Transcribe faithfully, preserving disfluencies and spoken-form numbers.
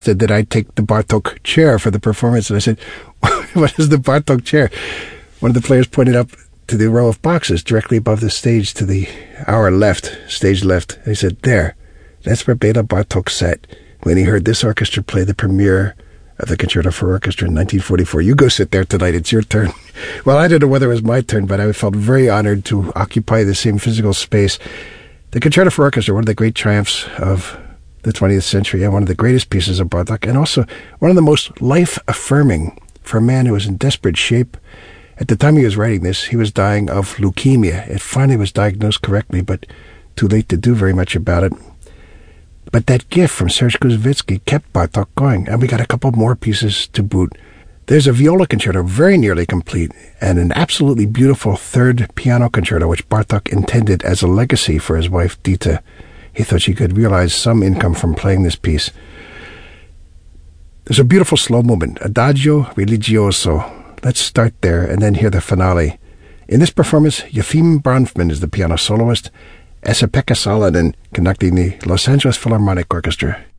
said that I'd take the Bartók chair for the performance. And I said, what is the Bartók chair? One of the players pointed up to the row of boxes directly above the stage to the our left, stage left. And he said, there, that's where Bela Bartók sat when he heard this orchestra play the premiere of the Concerto for Orchestra in nineteen forty-four. You go sit there tonight. It's your turn. Well, I don't know whether it was my turn, but I felt very honored to occupy the same physical space. The Concerto for Orchestra, one of the great triumphs of the twentieth century, and one of the greatest pieces of Bartók, and also one of the most life-affirming for a man who was in desperate shape. At the time he was writing this, he was dying of leukemia. It finally was diagnosed correctly, but too late to do very much about it. But that gift from Serge Koussevitzky kept Bartók going, and we got a couple more pieces to boot. There's a viola concerto very nearly complete, and an absolutely beautiful third piano concerto which Bartók intended as a legacy for his wife Dita. He thought she could realize some income from playing this piece. There's a beautiful slow movement, Adagio Religioso. Let's start there and then hear the finale. In this performance, Yefim Bronfman is the piano soloist, Esa-Pekka Salonen conducting the Los Angeles Philharmonic Orchestra.